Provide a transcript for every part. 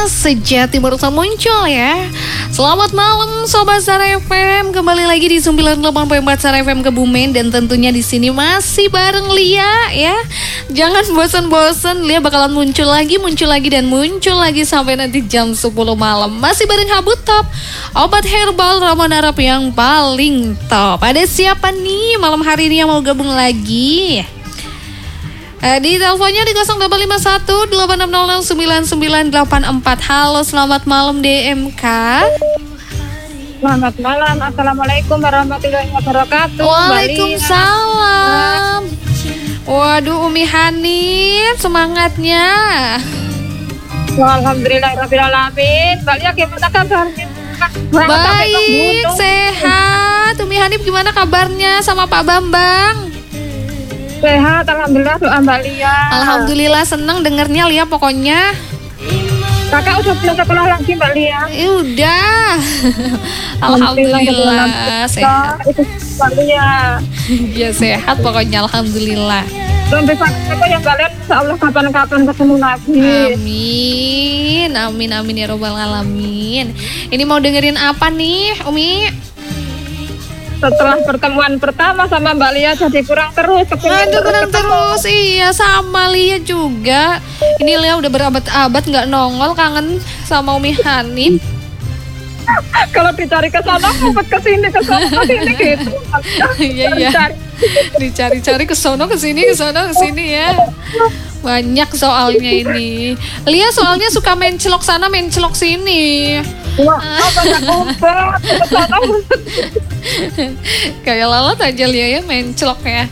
sejati barusan muncul ya. Selamat malam Sobat Star FM, kembali lagi di 98.4 Star FM Kebumen. Dan tentunya di sini masih bareng Lia ya. Jangan bosan-bosan, Lia bakalan muncul lagi dan muncul lagi sampai nanti jam 10 malam. Masih bareng Habut Top, obat herbal ramuan Arab yang paling top. Ada siapa nih malam hari ini yang mau gabung lagi? Di teleponnya di 0851 8600 9984. Halo, selamat malam DMK. Selamat malam, assalamualaikum warahmatullahi wabarakatuh. Waalaikumsalam. Waduh, Umi Hanif, semangatnya. Alhamdulillahirrahmanirrahim. Mbak Lia gimana kabarnya? Baik, sehat. Umi Hanif gimana kabarnya sama Pak Bambang? Sehat, alhamdulillah, doa Mbak Lia. Alhamdulillah, seneng dengernya Lia pokoknya. Kakak udah pulang sekolah lagi Mbak Lia? Udah. Alhamdulillah sehat. Itu Mbak Lia. Ya sehat pokoknya, alhamdulillah. Sampai apa yang Mbak Lia, insya Allah kapan-kapan ketemu lagi. Amin, amin, amin ya robbal alamin. Ini mau dengerin apa nih Umi? Setelah pertemuan pertama sama Mbak Lia jadi kurang terus. Aduh, kurang terus. Iya, sama Lia juga. Ini Lia udah berabad-abad gak nongol, kangen sama Umi Hanif. Kalau dicari ke sana, ngumpet ke sini, ke sana, ke sini gitu. Iya. Dicari-cari ke sono, ke sini, ke sono, ke sini ya. Banyak soalnya ini. Lia soalnya suka main celok sana, main celok sini. Wah, banyak ngumpet ke sana. Kayak lalat aja Lia ya main celok ya.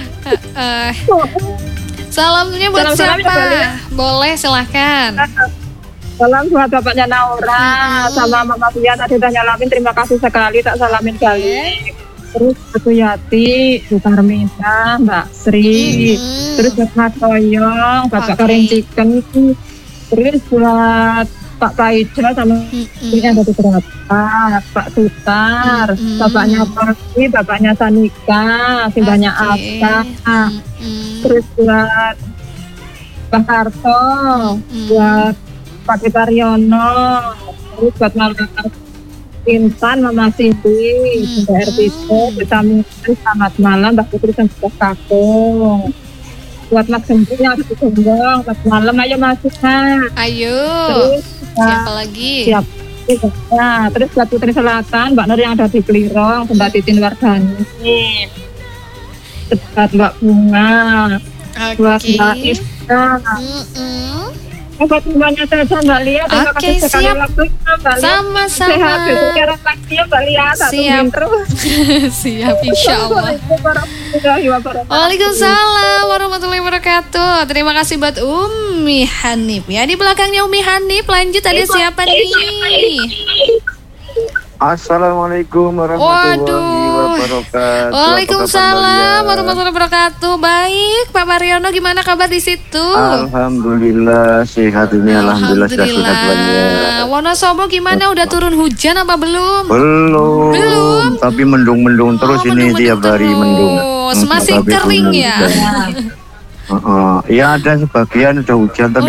Salamnya buat siapa? Boleh, silahkan. Salam buat bapaknya Naura sama Mama Lia tadi udah nyalamin, terima kasih sekali, tak salamin kali. Terus Bu Yati, Bu Karmina, Mbak Sri, terus buat Mas Toyong, Bapak Karin Chicken, terus buat Pak Paijo sama ini ada beberapa, Pak Sutar, bapaknya Persi, bapaknya Sanika, simbahnya Asa, terus buat Pak Harto, buat Pak Kitaryono, terus buat Mama Intan, Mama Cindy, Bunda Ertito, Vitamin, selamat malam, Mbak Putri dan Mbak Kakung. Buat Mas Gendong yang ada di Gendong, selamat malam, ayo masuk Mas. Ayo. Terus siapa lagi? Siap. Nah, terus buat Putri Selatan, Mbak Nur yang ada di Klirong, Mbak Titin Wardani, buat Mbak Bunga, buat Mbak Isra, buat semuanya saja Mbak Lia. Terima kasih sekali waktunya Mbak Lia. Sama-sama. Sehat, sekarang lagi ya Mbak Lia. Siap terus. Siap, insya Allah. Waalaikumsalam warahmatullahi wabarakatuh. Terima kasih buat Umi Hanif ya. Di belakangnya Umi Hanif, lanjut ada siapa nih? Assalamualaikum warahmatullahi wabarakatuh. Waalaikumsalam warahmatullahi wabarakatuh. Baik, Pak Mariono gimana kabar di situ? Alhamdulillah sehat ini, alhamdulillah sehat. Wonosobo gimana? Udah turun hujan apa belum? Belum. Tapi mendung-mendung terus ini tiap hari mendung. Masih kering ya? Ya ada sebagian udah hujan tapi